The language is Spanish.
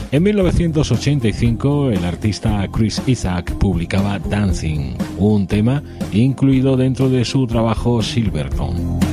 En 1985, el artista Chris Isaak publicaba Dancing, un tema incluido dentro de su trabajo Silvertone.